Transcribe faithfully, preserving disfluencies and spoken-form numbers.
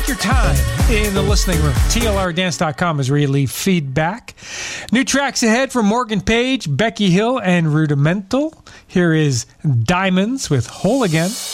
your time in the listening room. T L R dance dot com is where you leave feedback. New tracks ahead from Morgan Page, Becky Hill, and Rudimental. Here is Diamonds with Whole Again.